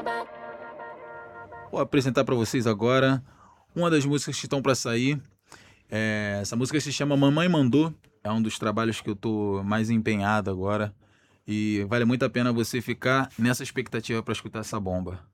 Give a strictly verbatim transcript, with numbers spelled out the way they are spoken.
Vou apresentar para vocês agora uma das músicas que estão para sair. É, essa música se chama Mamãe Mandou. É um dos trabalhos que eu tô mais empenhado agora. E vale muito a pena você ficar nessa expectativa para escutar essa bomba.